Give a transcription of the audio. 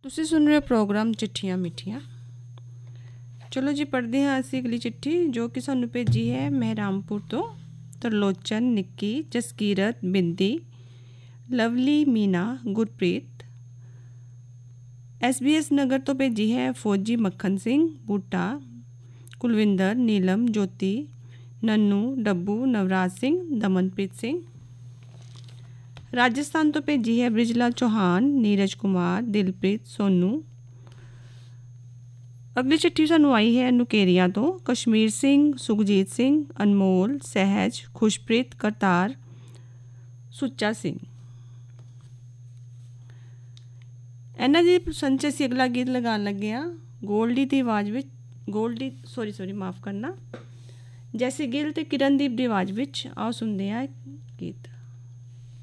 ਤੁਸੀਂ ਸੁਣ ਰਹੇ ਹੋ ਪ੍ਰੋਗਰਾਮ ਚਿੱਠੀਆਂ ਮਿੱਠੀਆਂ। ਚਲੋ ਜੀ ਪੜ੍ਹਦੇ ਹਾਂ ਅਸੀਂ ਅਗਲੀ ਚਿੱਠੀ ਜੋ ਕਿ ਸਾਨੂੰ ਭੇਜੀ ਹੈ ਮਹਿਰਾਮਪੁਰ ਤੋਂ ਤਰਲੋਚਨ, ਨਿੱਕੀ, ਜਸਕੀਰਤ, ਬਿੰਦੀ, ਲਵਲੀ, ਮੀਨਾ, ਗੁਰਪ੍ਰੀਤ। SBS ਨਗਰ ਤੋਂ ਭੇਜੀ ਹੈ ਫੌਜੀ ਮੱਖਣ ਸਿੰਘ, ਬੂਟਾ, ਕੁਲਵਿੰਦਰ, ਨੀਲਮ, ਜੋਤੀ, ਨੰਨੂ, ਡੱਬੂ, ਨਵਰਾਜ ਸਿੰਘ, ਦਮਨਪ੍ਰੀਤ ਸਿੰਘ। ਰਾਜਸਥਾਨ ਤੋਂ ਭੇਜੀ ਹੈ ਬ੍ਰਿਜਲਾ ਚੌਹਾਨ, ਨੀਰਜ ਕੁਮਾਰ, ਦਿਲਪ੍ਰੀਤ, ਸੋਨੂ। ਅਗਲੀ ਚਿੱਠੀ ਸਾਨੂੰ ਆਈ ਹੈ ਨੁਕੇਰੀਆਂ ਤੋਂ ਕਸ਼ਮੀਰ ਸਿੰਘ, ਸੁਖਜੀਤ ਸਿੰਘ, ਅਨਮੋਲ, ਸਹਿਜ, ਖੁਸ਼ਪ੍ਰੀਤ, ਕਰਤਾਰ, ਸੁੱਚਾ ਸਿੰਘ। ਇਹਨਾਂ ਦੀ ਪਸੰਦ 'ਚ ਅਸੀਂ ਅਗਲਾ ਗੀਤ ਲਗਾਉਣ ਲੱਗੇ ਹਾਂ ਗੋਲਡੀ ਦੀ ਆਵਾਜ਼ ਵਿੱਚ ਮਾਫ ਕਰਨਾ, ਜੈਸੀ ਗਿੱਲ ਅਤੇ ਕਿਰਨਦੀਪ ਦੀ ਆਵਾਜ਼ ਵਿੱਚ। ਆਓ ਸੁਣਦੇ ਹਾਂ ਗੀਤ।